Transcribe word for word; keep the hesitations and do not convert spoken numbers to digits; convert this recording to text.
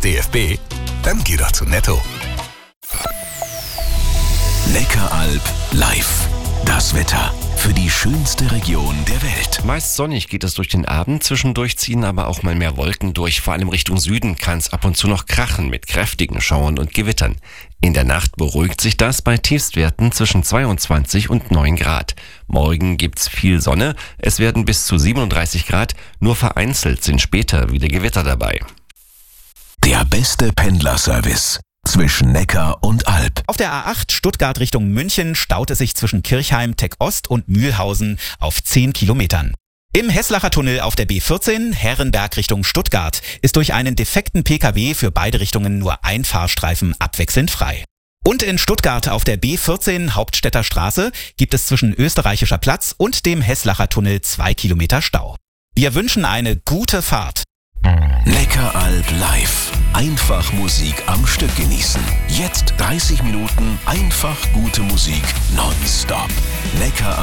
D F B? Dann geh doch zu Netto. Neckaralb live. Das Wetter für die schönste Region der Welt. Meist sonnig geht es durch den Abend, zwischendurch ziehen aber auch mal mehr Wolken durch. Vor allem Richtung Süden kann es ab und zu noch krachen mit kräftigen Schauern und Gewittern. In der Nacht beruhigt sich das bei Tiefstwerten zwischen zweiundzwanzig und neun Grad. Morgen gibt's viel Sonne, es werden bis zu siebenunddreißig Grad, nur vereinzelt sind später wieder Gewitter dabei. Der beste Pendlerservice zwischen Neckar und Alb. Auf der A acht Stuttgart Richtung München staut es sich zwischen Kirchheim, Tech Ost und Mühlhausen auf zehn Kilometern. Im Heßlacher Tunnel auf der B vierzehn Herrenberg Richtung Stuttgart ist durch einen defekten P K W für beide Richtungen nur ein Fahrstreifen abwechselnd frei. Und in Stuttgart auf der B vierzehn Hauptstädter Straße gibt es zwischen Österreichischer Platz und dem Heßlacher Tunnel zwei Kilometer Stau. Wir wünschen eine gute Fahrt. Neckaralb live. Einfach Musik am Stück genießen. Jetzt dreißig Minuten einfach gute Musik nonstop. Neckar